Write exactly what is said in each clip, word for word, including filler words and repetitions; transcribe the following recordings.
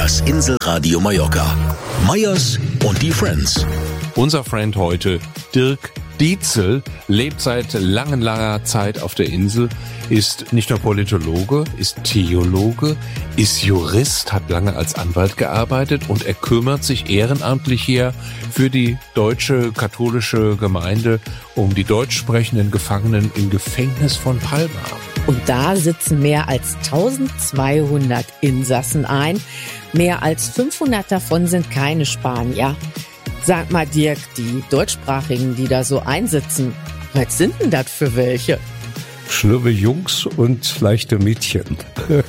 Das Inselradio Mallorca. Meyers und die Friends. Unser Friend heute, Dirk Dietzel, lebt seit langen, langer Zeit auf der Insel, ist nicht nur Politologe, ist Theologe, ist Jurist, hat lange als Anwalt gearbeitet und er kümmert sich ehrenamtlich hier für die deutsche katholische Gemeinde um die deutsch sprechenden Gefangenen im Gefängnis von Palma. Und da sitzen mehr als eintausendzweihundert Insassen ein. Mehr als fünfhundert davon sind keine Spanier. Sag mal, Dirk, die Deutschsprachigen, die da so einsitzen, was sind denn das für welche? Schlürre Jungs und leichte Mädchen.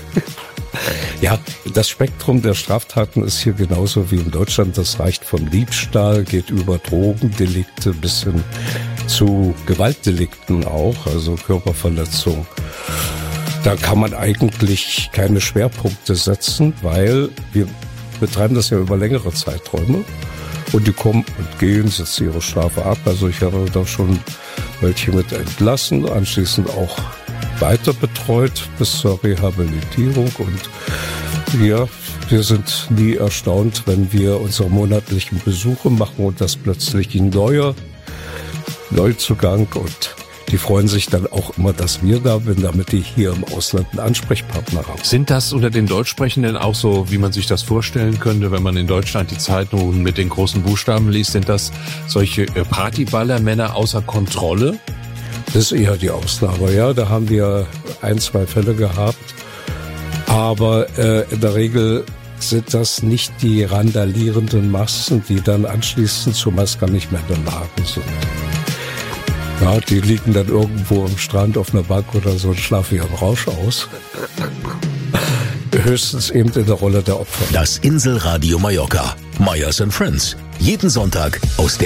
Ja, das Spektrum der Straftaten ist hier genauso wie in Deutschland. Das reicht vom Diebstahl, geht über Drogendelikte bis hin zu Gewaltdelikten auch, also Körperverletzung. Da kann man eigentlich keine Schwerpunkte setzen, weil wir betreiben das ja über längere Zeiträume. Und die kommen und gehen, setzen ihre Strafe ab. Also ich habe da schon welche mit entlassen, anschließend auch weiter betreut bis zur Rehabilitierung. Und ja, wir sind nie erstaunt, wenn wir unsere monatlichen Besuche machen und das plötzlich ein neuer Neuzugang, und die freuen sich dann auch immer, dass wir da sind, damit die hier im Ausland einen Ansprechpartner haben. Sind das unter den Deutschsprechenden auch so, wie man sich das vorstellen könnte, wenn man in Deutschland die Zeitung mit den großen Buchstaben liest? Sind das solche Partyballermänner außer Kontrolle? Das ist eher die Ausnahme, ja. Da haben wir ein, zwei Fälle gehabt. Aber äh, in der Regel sind das nicht die randalierenden Massen, die dann anschließend zumeist gar nicht mehr in der Lage sind. Ja, die liegen dann irgendwo am Strand auf einer Bank oder so und schlafen ihren Rausch aus. Höchstens eben in der Rolle der Opfer. Das Inselradio Mallorca. Meyers and Friends. Jeden Sonntag aus der